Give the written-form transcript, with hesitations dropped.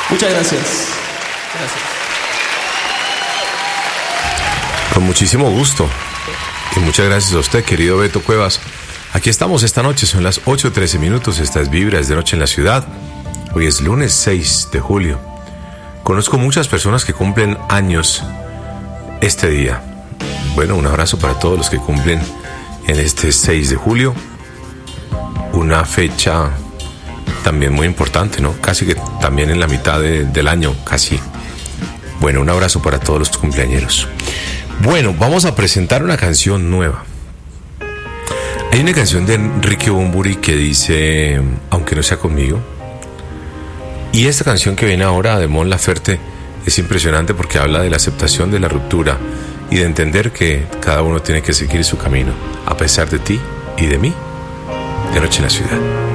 Muchas gracias. Gracias. Con muchísimo gusto. Y muchas gracias a usted, querido Beto Cuevas. Aquí estamos esta noche, son las 8:13 minutos. Esta es Vibra, es de noche en la ciudad. Hoy es lunes 6 de julio. Conozco muchas personas que cumplen años este día. Bueno, un abrazo para todos los que cumplen en este 6 de julio. Una fecha también muy importante, ¿no? Casi que también en la mitad del año, casi. Bueno, un abrazo para todos los cumpleañeros. Bueno, vamos a presentar una canción nueva. Hay una canción de Enrique Bunbury que dice Aunque no sea conmigo. Y esta canción que viene ahora de Mon Laferte es impresionante porque habla de la aceptación de la ruptura y de entender que cada uno tiene que seguir su camino, a pesar de ti y de mí, de noche en la ciudad.